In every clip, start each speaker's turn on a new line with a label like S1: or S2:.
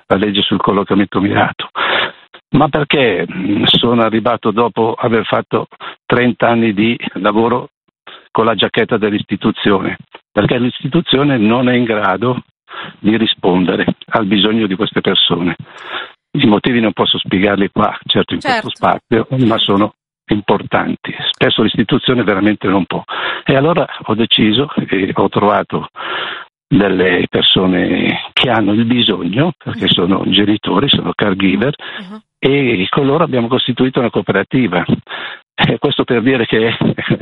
S1: la legge sul collocamento mirato. Ma perché sono arrivato dopo aver fatto 30 anni di lavoro con la giacchetta dell'istituzione? Perché l'istituzione non è in grado di rispondere al bisogno di queste persone. I motivi non posso spiegarli qua, certo in questo spazio, ma sono importanti. Spesso l'istituzione veramente non può. E allora ho deciso e ho trovato delle persone che hanno il bisogno, perché sono genitori, sono caregiver, e con loro abbiamo costituito una cooperativa. Questo per dire che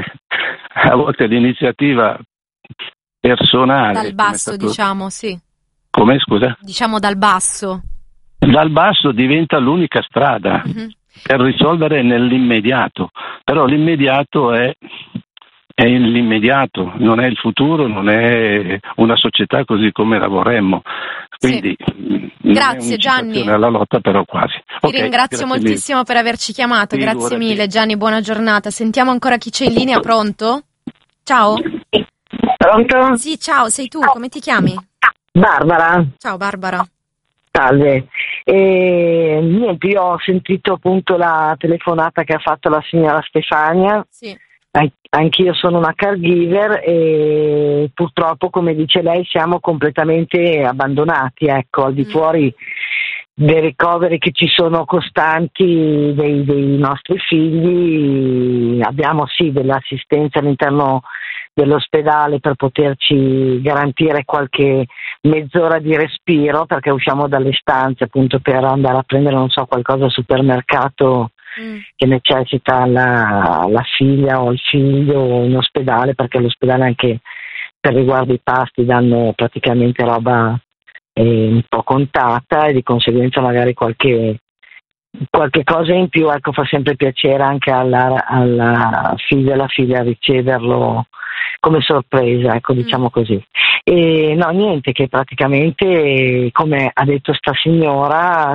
S1: a volte l'iniziativa personale...
S2: Dal basso, diciamo, sì.
S1: Come, scusa?
S2: Diciamo dal basso.
S1: Dal basso diventa l'unica strada per risolvere nell'immediato, però l'immediato è l'immediato, non è il futuro, non è una società così come la vorremmo. Quindi
S2: grazie Gianni.
S1: Alla lotta, però quasi.
S2: Ti ringrazio moltissimo mille per averci chiamato, grazie mille Gianni, buona giornata. Sentiamo ancora chi c'è in linea, pronto? Ciao?
S3: Pronto?
S2: Sì, ciao, sei tu, come ti chiami?
S3: Barbara.
S2: Ciao Barbara.
S3: Salve. Niente, io ho sentito appunto la telefonata che ha fatto la signora Stefania.
S2: Sì.
S3: Anch'io sono una caregiver e purtroppo, come dice lei, siamo completamente abbandonati, ecco, al di fuori dei ricoveri che ci sono costanti dei nostri figli. Abbiamo sì dell'assistenza all'interno dell'ospedale per poterci garantire qualche mezz'ora di respiro, perché usciamo dalle stanze appunto per andare a prendere qualcosa al supermercato che necessita la figlia o il figlio in ospedale, perché l'ospedale anche per riguardo i pasti danno praticamente roba un po' contata e di conseguenza magari qualche cosa in più, ecco, fa sempre piacere anche alla figlia e alla figlia riceverlo come sorpresa, ecco, diciamo così. E no, niente, che praticamente, come ha detto sta signora,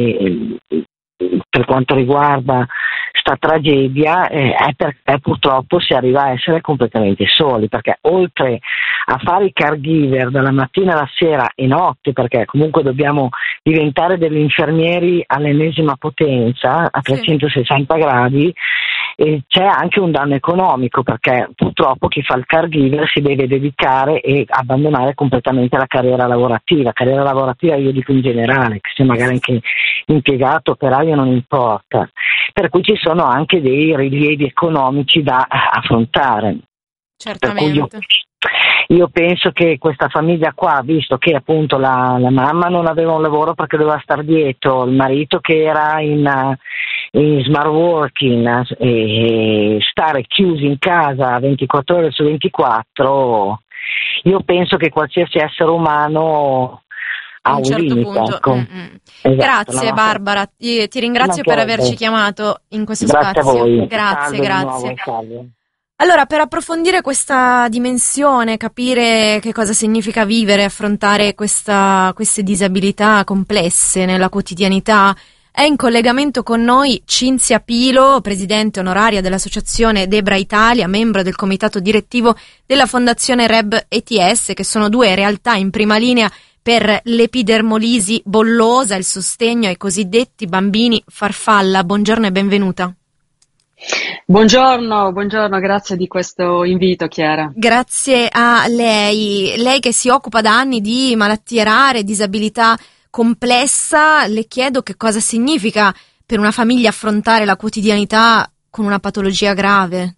S3: per quanto riguarda sta tragedia, è perché purtroppo si arriva a essere completamente soli, perché oltre a fare i caregiver dalla mattina alla sera e notte, perché comunque dobbiamo diventare degli infermieri all'ennesima potenza, a 360 gradi, e c'è anche un danno economico, perché purtroppo chi fa il caregiver si deve dedicare e abbandonare completamente la carriera lavorativa. Carriera lavorativa io dico in generale, che sia magari anche impiegato, operaio, non importa. Per cui ci sono anche dei rilievi economici da affrontare.
S2: Certamente.
S3: Io penso che questa famiglia qua, visto che appunto la mamma non aveva un lavoro perché doveva star dietro, il marito che era in smart working e stare chiusi in casa 24 ore su 24, io penso che qualsiasi essere umano
S2: a un certo punto.
S3: Ecco. Esatto,
S2: grazie Barbara, ti ringrazio per averci chiamato in questo spazio.
S3: A voi.
S2: Grazie.
S3: Salve.
S2: Allora, per approfondire questa dimensione, capire che cosa significa vivere e affrontare queste disabilità complesse nella quotidianità, è in collegamento con noi Cinzia Pilo, presidente onoraria dell'associazione Debra Italia, membro del comitato direttivo della fondazione Reb ETS, che sono due realtà in prima linea per l'epidermolisi bollosa, il sostegno ai cosiddetti bambini farfalla. Buongiorno e benvenuta.
S4: Buongiorno, grazie di questo invito, Chiara.
S2: Grazie a lei che si occupa da anni di malattie rare, disabilità complessa. Le chiedo che cosa significa per una famiglia affrontare la quotidianità con una patologia grave.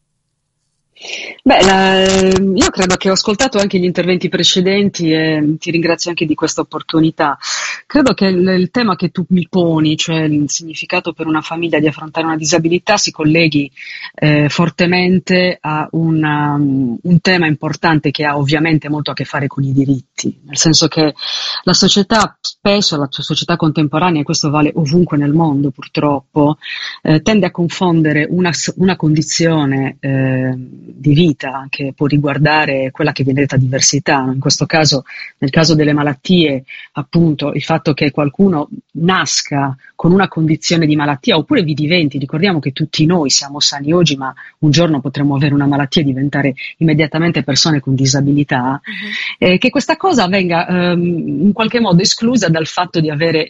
S4: Io credo che ho ascoltato anche gli interventi precedenti e ti ringrazio anche di questa opportunità. Credo che il tema che tu mi poni, cioè il significato per una famiglia di affrontare una disabilità, si colleghi fortemente a un tema importante che ha ovviamente molto a che fare con i diritti, nel senso che la società spesso, la società contemporanea, e questo vale ovunque nel mondo purtroppo, tende a confondere una condizione di vita che può riguardare quella che viene detta diversità, in questo caso, nel caso delle malattie, appunto il fatto che qualcuno nasca con una condizione di malattia oppure vi diventi, ricordiamo che tutti noi siamo sani oggi ma un giorno potremo avere una malattia e diventare immediatamente persone con disabilità, che questa cosa venga in qualche modo esclusa dal fatto di avere